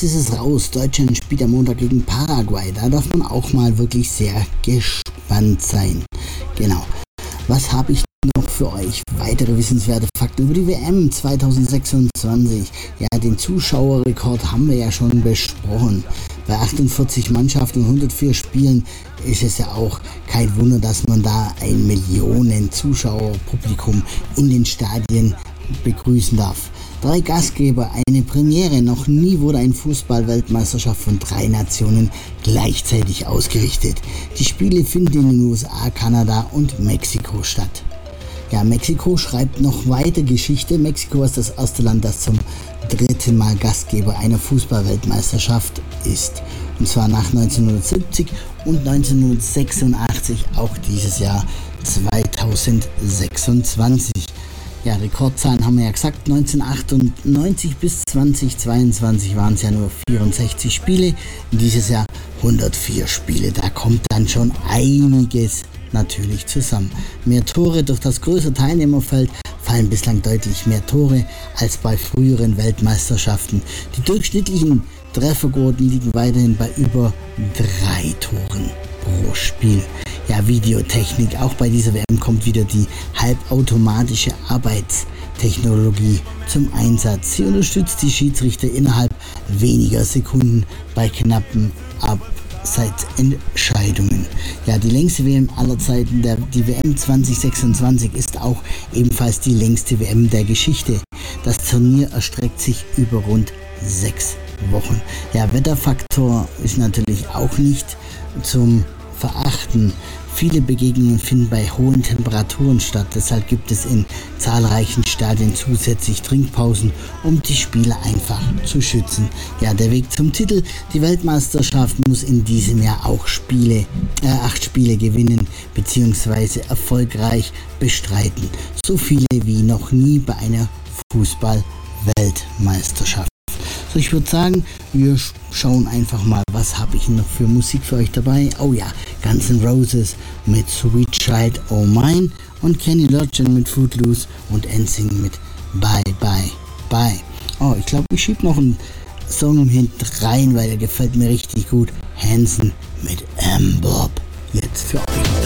ist es raus. Deutschland spielt am Montag gegen Paraguay. Da darf man auch mal wirklich sehr gespannt sein. Genau. Was habe ich noch für euch? Weitere wissenswerte Fakten über die WM 2026. Ja, den Zuschauerrekord haben wir ja schon besprochen. Bei 48 Mannschaften und 104 Spielen ist es ja auch kein Wunder, dass man da ein Millionen Zuschauerpublikum in den Stadien begrüßen darf. 3 Gastgeber, eine Premiere. Noch nie wurde eine Fußball-Weltmeisterschaft von 3 Nationen gleichzeitig ausgerichtet. Die Spiele finden in den USA, Kanada und Mexiko statt. Ja, Mexiko schreibt noch weiter Geschichte. Mexiko ist das erste Land, das zum 3. Mal Gastgeber einer Fußball-Weltmeisterschaft ist. Und zwar nach 1970 und 1986, auch dieses Jahr 2026. Ja, Rekordzahlen haben wir ja gesagt, 1998 bis 2022 waren es ja nur 64 Spiele, dieses Jahr 104 Spiele, da kommt dann schon einiges natürlich zusammen. Mehr Tore durch das größere Teilnehmerfeld, fallen bislang deutlich mehr Tore als bei früheren Weltmeisterschaften. Die durchschnittlichen Trefferquoten liegen weiterhin bei über 3 Toren pro Spiel. Ja, Videotechnik, auch bei dieser WM kommt wieder die halbautomatische Arbeitstechnologie zum Einsatz. Sie unterstützt die Schiedsrichter innerhalb weniger Sekunden bei knappen Abseitsentscheidungen. Ja, die längste WM aller Zeiten, die WM 2026, ist auch ebenfalls die längste WM der Geschichte. Das Turnier erstreckt sich über rund 6 Wochen. Ja, Wetterfaktor ist natürlich auch nicht zum Verachten. Viele Begegnungen finden bei hohen Temperaturen statt, deshalb gibt es in zahlreichen Stadien zusätzlich Trinkpausen, um die Spieler einfach zu schützen. Ja, der Weg zum Titel. Die Weltmeisterschaft muss in diesem Jahr auch 8 Spiele gewinnen bzw. erfolgreich bestreiten. So viele wie noch nie bei einer Fußball-Weltmeisterschaft. So, ich würde sagen, wir schauen einfach mal, was habe ich noch für Musik für euch dabei. Oh ja, Guns N' Roses mit Sweet Child O' Mine und Kenny Loggins mit Footloose und NSYNC mit Bye Bye Bye. Oh, ich glaube, ich schiebe noch einen Song hinten rein, weil der gefällt mir richtig gut. Hanson mit Bob. Jetzt für euch.